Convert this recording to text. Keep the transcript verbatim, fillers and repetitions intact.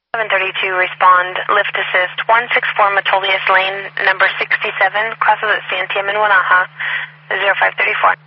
seven thirty-two, respond, lift assist, one sixty-four Metolius Lane, number sixty-seven, crosses at Santiam and Wanaha, zero five three four.